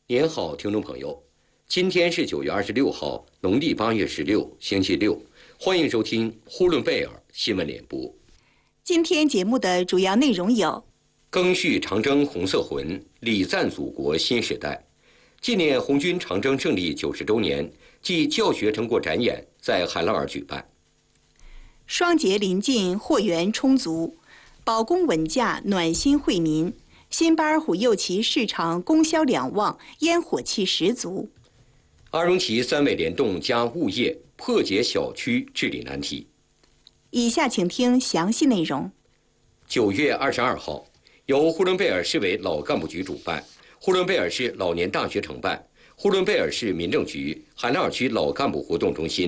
您好，听众朋友，今天是9月26号，农历8月16，星期六，欢迎收听呼伦贝尔新闻联播。 今天节目的主要内容有： 赓续长征红色魂，礼赞祖国新时代。纪念红军长征胜利90周年暨教学成果展演在海拉尔举办。 双节临近，货源充足，保供稳价，暖心惠民。新巴尔虎右旗市场供销两旺，烟火气十足。 阿荣旗三维联动加物业破解小区治理难题。 以下请听详细内容。 9月22号，由呼伦贝尔市委老干部局主办，呼伦贝尔市老年大学承办，呼伦贝尔市民政局海拉尔区老干部活动中心